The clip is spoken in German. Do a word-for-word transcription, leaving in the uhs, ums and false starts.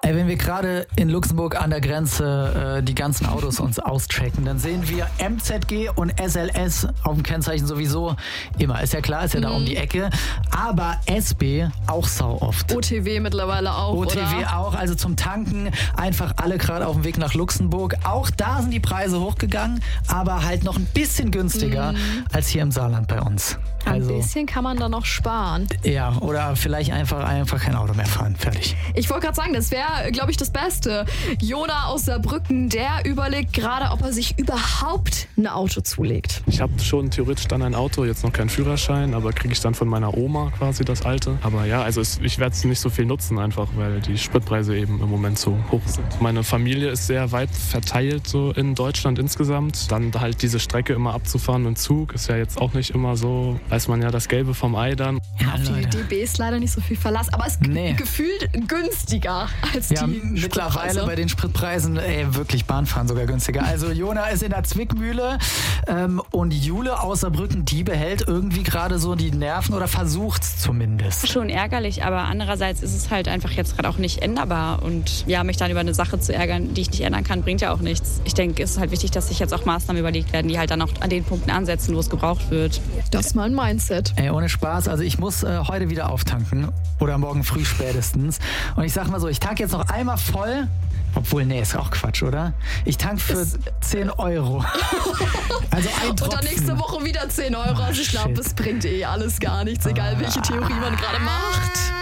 Ey, wenn wir gerade in Luxemburg an der Grenze äh, die ganzen Autos uns auschecken, dann sehen wir M Z G und S L S auf dem Kennzeichen sowieso immer. Ist ja klar, ist ja mhm. da um die Ecke. Aber S B auch sau oft. O T W mittlerweile auch, O T W oder? auch, also zum Tanken einfach alle gerade auf dem Weg nach Luxemburg. Auch da sind die Preise hochgegangen, aber halt noch ein bisschen günstiger mhm. als hier im Saarland bei uns. Also, ein bisschen kann man da noch sparen. Ja, oder vielleicht einfach, einfach kein Auto mehr fahren. Fertig. Ich wollte gerade sagen, das wäre, glaube ich, das Beste. Jona aus Saarbrücken, der überlegt gerade, ob er sich überhaupt ein Auto zulegt. Ich habe schon theoretisch dann ein Auto, jetzt noch keinen Führerschein, aber kriege ich dann von meiner Oma quasi das alte. Aber ja, also es, ich werde es nicht so viel nutzen einfach, weil die Spritpreise eben im Moment so hoch sind. Meine Familie ist sehr weit verteilt so in Deutschland insgesamt. Dann halt diese Strecke immer abzufahren mit dem Zug ist ja jetzt auch nicht immer so, weiß man ja das Gelbe vom Ei dann. Ja, auf die D B ist leider nicht so viel Verlass, aber es ist nee. gefühlt günstiger als ja, die mittlerweile bei den Spritpreisen, ey, wirklich Bahnfahren sogar günstiger. Also Jona ist in der Zwickmühle ähm, und Jule aus Saarbrücken, die behält irgendwie gerade so die Nerven oder versucht's zumindest. Schon ärgerlich, aber andererseits ist es halt einfach jetzt gerade auch nicht änderbar und ja, mich dann über eine Sache zu ärgern, die ich nicht ändern kann, bringt ja auch nichts. Ich denke, es ist halt wichtig, dass sich jetzt auch Maßnahmen überlegt werden, die halt dann auch an den Punkten ansetzen, wo es gebraucht wird. Das ist mal ein Mindset. Ey, ohne Spaß, also ich muss äh, heute wieder auftanken oder morgen früh spätestens und ich sag mal so, ich tanke jetzt noch einmal voll. Obwohl, nee, ist auch Quatsch, oder? Ich tank für ist zehn Euro. Also ein Tropfen. Und dann nächste Woche wieder zehn Euro. Also ich glaube, es bringt eh alles gar nichts, egal welche Theorie man gerade macht.